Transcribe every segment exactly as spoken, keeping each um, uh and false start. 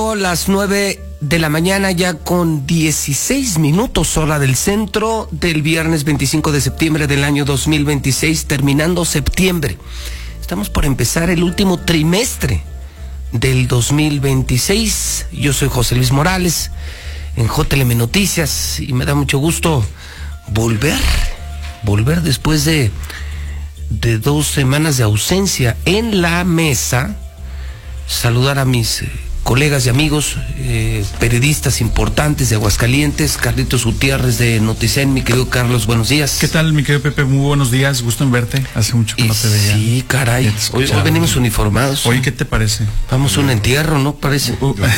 Domingo, las nueve de la mañana, ya con dieciséis minutos, hora del centro, del viernes veinticinco de septiembre del año dos mil veintiséis, terminando septiembre. Estamos por empezar el último trimestre del dos mil veintiséis. Yo soy José Luis Morales, en J L M Noticias, y me da mucho gusto volver, volver después de, de dos semanas de ausencia en la mesa, saludar a mis eh, colegas y amigos, eh, periodistas importantes de Aguascalientes. Carlitos Gutiérrez de Noticen. Mi querido Carlos, buenos días. ¿Qué tal, mi querido Pepe? Muy buenos días, gusto en verte. Hace mucho que y no te veía. Sí, caray. Hoy, hoy venimos uniformados. Oye, ¿qué te parece? Vamos a un entierro, ¿no? Parece.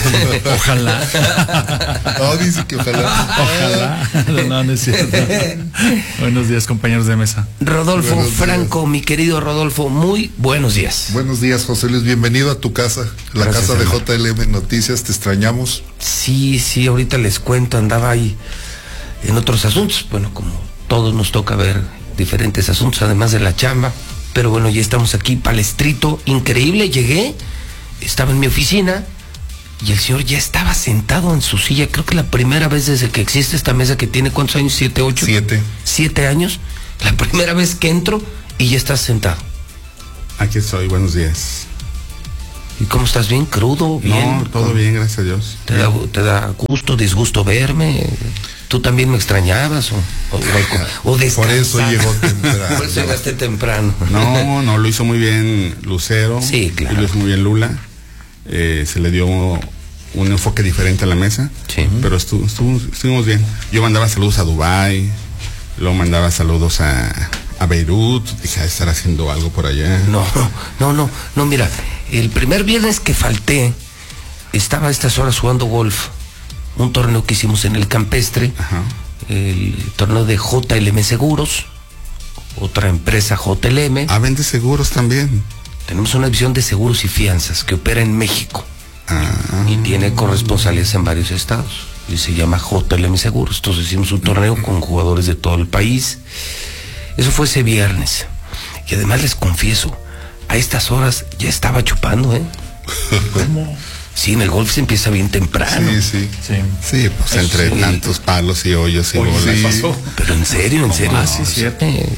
Ojalá. No, dice que ojalá. Ojalá. No, no es cierto. Buenos días, compañeros de mesa. Rodolfo Buenos Franco, días. mi querido Rodolfo, muy buenos días. Buenos días, José Luis. Bienvenido a tu casa, la Gracias, casa de hermano. J L M Noticias. Te extrañamos. Sí, sí, ahorita les cuento, andaba ahí en otros asuntos. Bueno, como todos nos toca ver diferentes asuntos, además de la chamba. Pero bueno, ya estamos aquí, palestrito, increíble. Llegué, estaba en mi oficina y el señor ya estaba sentado en su silla. Creo que la primera vez desde que existe esta mesa, que tiene ¿cuántos años? ¿Siete, ocho? Siete. Siete años. La primera vez que entro y ya estás sentado. Aquí estoy, buenos días. ¿Y cómo estás? ¿Bien? ¿Crudo? ¿Bien? No, todo bien, gracias a Dios. ¿Te da, te da gusto, disgusto verme? ¿Tú también me extrañabas? ¿O, o, o, o Por eso llegó temprano. Por eso llegaste temprano. No, no, lo hizo muy bien Lucero. Sí, claro. Y lo hizo muy bien Lula. Eh, se le dio un enfoque diferente a la mesa. Sí. Pero estuvo, estuvo, estuvimos bien. Yo mandaba saludos a Dubái, luego mandaba saludos a, a Beirut. Dije, a estar haciendo algo por allá. No, no, no, no, mira, el primer viernes que falté, estaba a estas horas jugando golf, un torneo que hicimos en el Campestre, Ajá. el torneo de J L M Seguros, otra empresa J L M. Ah, vende seguros también. Tenemos una división de seguros y fianzas que opera en México Ah. y tiene corresponsalías en varios estados, y se llama J L M Seguros. Entonces hicimos un torneo con jugadores de todo el país. Eso fue ese viernes. Y además les confieso, a estas horas ya estaba chupando, ¿eh? ¿Cómo? Sí, en el golf se empieza bien temprano. Sí, sí. Sí. Sí, pues entre Sí. tantos palos y hoyos y Oye, bolas. sí pasó. Pero en serio, en serio. Ah, sí, cierto. Eh,